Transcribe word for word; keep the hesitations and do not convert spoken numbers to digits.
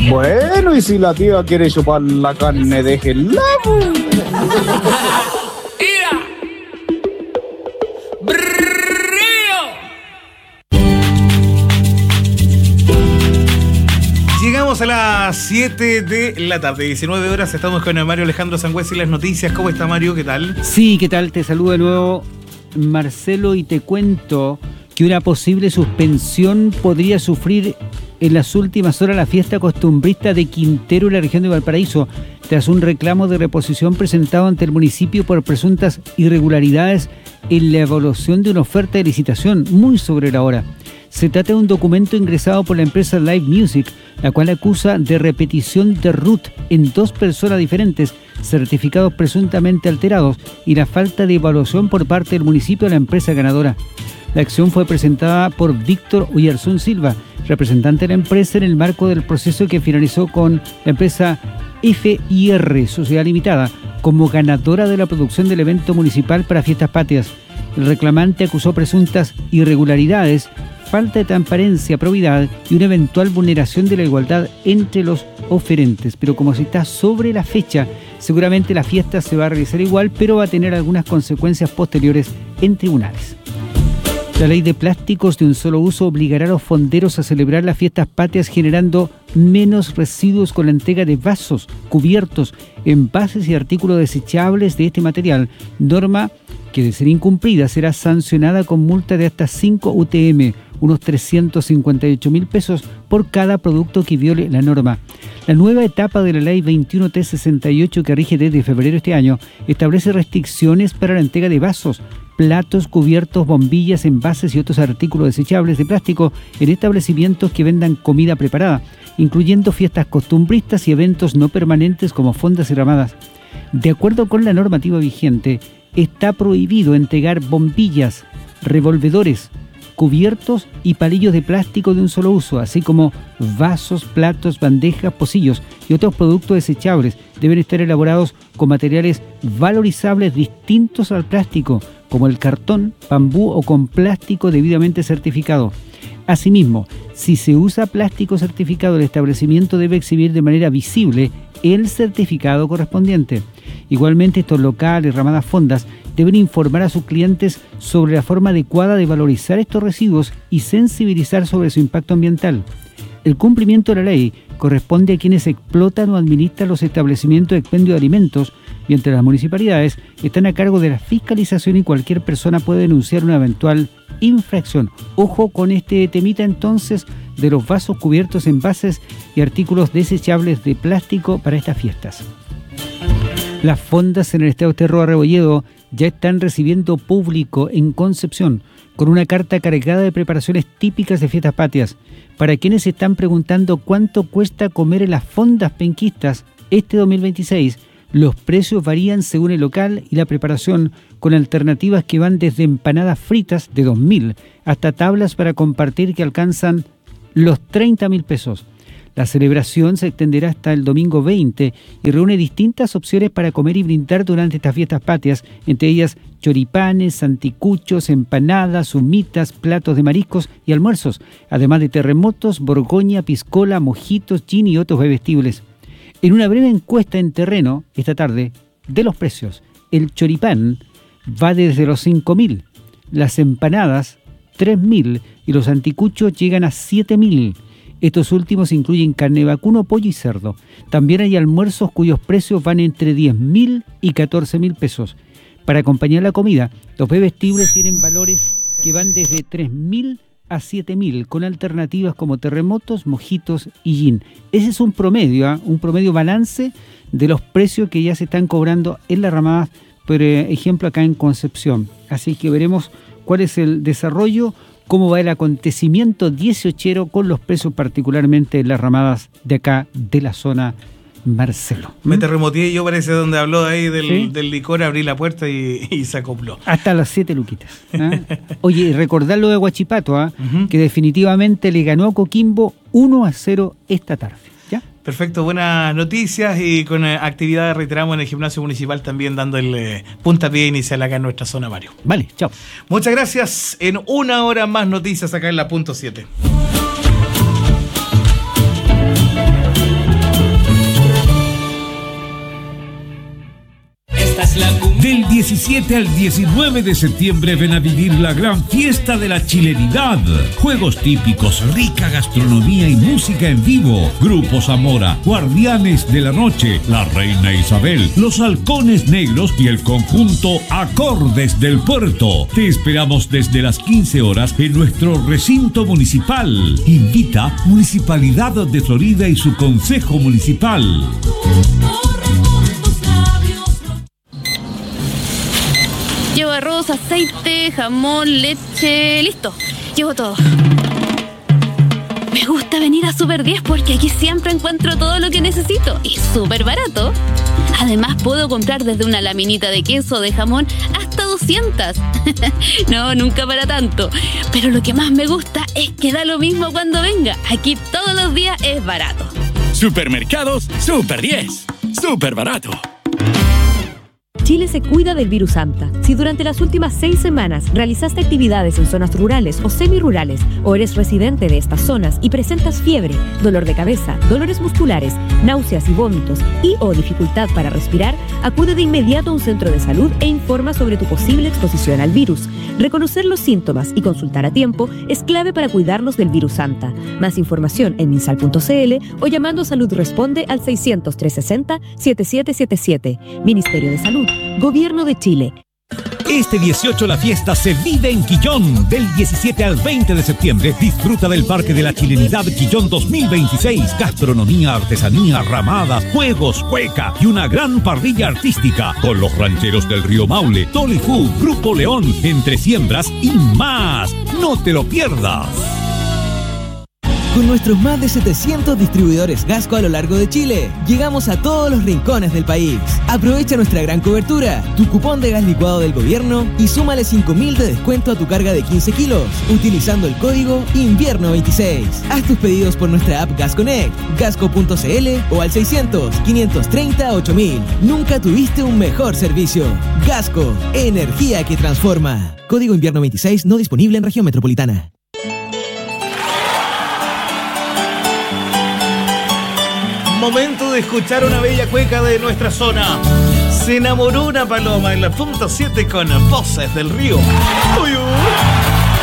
Bueno, y si la tía quiere chupar la carne, déjenla. Llegamos a las siete de la tarde, diecinueve horas, estamos con el Mario Alejandro Sangüesa y las noticias. ¿Cómo está, Mario? ¿Qué tal? Sí, ¿qué tal? Te saludo de nuevo, Marcelo, y te cuento que una posible suspensión podría sufrir en las últimas horas la fiesta costumbrista de Quintero en la región de Valparaíso, tras un reclamo de reposición presentado ante el municipio por presuntas irregularidades en la evaluación de una oferta de licitación muy sobre la hora. Se trata de un documento ingresado por la empresa Live Music, la cual acusa de repetición de R U T en dos personas diferentes, certificados presuntamente alterados, y la falta de evaluación por parte del municipio a la empresa ganadora. La acción fue presentada por Víctor Uyarzún Silva, representante de la empresa, en el marco del proceso que finalizó con la empresa F I R Sociedad Limitada como ganadora de la producción del evento municipal para Fiestas Patrias. El reclamante acusó presuntas irregularidades, falta de transparencia, probidad y una eventual vulneración de la igualdad entre los oferentes. Pero como se está sobre la fecha, seguramente la fiesta se va a realizar igual, pero va a tener algunas consecuencias posteriores en tribunales. La ley de plásticos de un solo uso obligará a los fonderos a celebrar las fiestas patrias generando menos residuos con la entrega de vasos, cubiertos, envases y artículos desechables de este material, norma que, de ser incumplida, será sancionada con multa de hasta cinco U T M, unos trescientos cincuenta y ocho mil pesos por cada producto que viole la norma. La nueva etapa de la ley veintiuno T sesenta y ocho, que rige desde febrero de este año, establece restricciones para la entrega de vasos, platos, cubiertos, bombillas, envases y otros artículos desechables de plástico en establecimientos que vendan comida preparada, incluyendo fiestas costumbristas y eventos no permanentes como fondas y ramadas. De acuerdo con la normativa vigente, está prohibido entregar bombillas, revolvedores, cubiertos y palillos de plástico de un solo uso, así como vasos, platos, bandejas, pocillos y otros productos desechables. Deben estar elaborados con materiales valorizables distintos al plástico, como el cartón, bambú o con plástico debidamente certificado. Asimismo, si se usa plástico certificado, el establecimiento debe exhibir de manera visible el certificado correspondiente. Igualmente, estos locales, ramadas, fondas deben informar a sus clientes sobre la forma adecuada de valorizar estos residuos y sensibilizar sobre su impacto ambiental. El cumplimiento de la ley corresponde a quienes explotan o administran los establecimientos de expendio de alimentos, mientras las municipalidades están a cargo de la fiscalización y cualquier persona puede denunciar una eventual infracción. Ojo con este temita entonces de los vasos, cubiertos, envases y artículos desechables de plástico para estas fiestas. Las fondas en el Estado Terro Rebolledo ya están recibiendo público en Concepción con una carta cargada de preparaciones típicas de fiestas patrias. Para quienes se están preguntando cuánto cuesta comer en las fondas penquistas este dos mil veintiséis, los precios varían según el local y la preparación, con alternativas que van desde empanadas fritas de dos mil hasta tablas para compartir que alcanzan los treinta mil pesos. La celebración se extenderá hasta el domingo veinte y reúne distintas opciones para comer y brindar durante estas fiestas patrias, entre ellas choripanes, anticuchos, empanadas, humitas, platos de mariscos y almuerzos, además de terremotos, borgoña, piscola, mojitos, gin y otros bebestibles. En una breve encuesta en terreno esta tarde de los precios, el choripán va desde los cinco mil, las empanadas tres mil y los anticuchos llegan a siete mil. Estos últimos incluyen carne vacuno, pollo y cerdo. También hay almuerzos cuyos precios van entre diez mil y catorce mil pesos. Para acompañar la comida, los bebestibles tienen valores que van desde tres mil a siete mil, con alternativas como terremotos, mojitos y gin. Ese es un promedio, ¿eh? un promedio balance de los precios que ya se están cobrando en la ramada, por ejemplo acá en Concepción. Así que veremos cuál es el desarrollo, cómo va el acontecimiento dieciochero con los precios particularmente en las ramadas de acá de la zona, Marcelo. Me terremoteé yo, parece, donde habló ahí del, ¿Sí? del licor, abrí la puerta y, y se acopló. Hasta las siete luquitas. ¿eh? Oye, recordar lo de Huachipato, ¿eh? Uh-huh. que definitivamente le ganó a Coquimbo uno a cero esta tarde. ¿Ya? Perfecto, buenas noticias y con eh, actividades, reiteramos, en el gimnasio municipal también dando el eh, puntapié inicial acá en nuestra zona, Mario. Vale, chao. Muchas gracias. En una hora más noticias acá en la punto siete. diecisiete al diecinueve de septiembre ven a vivir la gran fiesta de la chilenidad. Juegos típicos, rica gastronomía y música en vivo. Grupo Zamora, Guardianes de la Noche, La Reina Isabel, Los Halcones Negros y el conjunto Acordes del Puerto. Te esperamos desde las quince horas en nuestro recinto municipal. Invita Municipalidad de Florida y su Consejo Municipal. Llevo arroz, aceite, jamón, leche, listo. Llevo todo. Me gusta venir a Super diez porque aquí siempre encuentro todo lo que necesito y súper barato. Además puedo comprar desde una laminita de queso o de jamón hasta doscientas. No, nunca para tanto. Pero lo que más me gusta es que da lo mismo cuando venga. Aquí todos los días es barato. Supermercados Super diez. Súper barato. Chile se cuida del virus Anta. Si durante las últimas seis semanas realizaste actividades en zonas rurales o semirurales o eres residente de estas zonas y presentas fiebre, dolor de cabeza, dolores musculares, náuseas y vómitos y o dificultad para respirar, acude de inmediato a un centro de salud e informa sobre tu posible exposición al virus. Reconocer los síntomas y consultar a tiempo es clave para cuidarnos del virus Anta. Más información en minsal punto cl o llamando a Salud Responde al seiscientos, trescientos sesenta, setenta y siete setenta y siete. Ministerio de Salud. Gobierno de Chile. Este dieciocho la fiesta se vive en Quillón. Del diecisiete al veinte de septiembre disfruta del Parque de la Chilenidad Quillón dos mil veintiséis. Gastronomía, artesanía, ramadas, juegos, cueca y una gran parrilla artística con los rancheros del Río Maule, Tolifú, Grupo León, Entre Siembras y más. No te lo pierdas. Con nuestros más de setecientos distribuidores Gasco a lo largo de Chile, llegamos a todos los rincones del país. Aprovecha nuestra gran cobertura, tu cupón de gas licuado del gobierno y súmale cinco mil de descuento a tu carga de quince kilos, utilizando el código invierno veintiséis. Haz tus pedidos por nuestra app Gas Connect, gasco punto cl o al seiscientos, quinientos treinta, ocho mil. Nunca tuviste un mejor servicio. Gasco, energía que transforma. Código invierno veintiséis no disponible en región metropolitana. Momento de escuchar una bella cueca de nuestra zona. Se enamoró una paloma en la punta siete con Voces del Río. Uy, uy.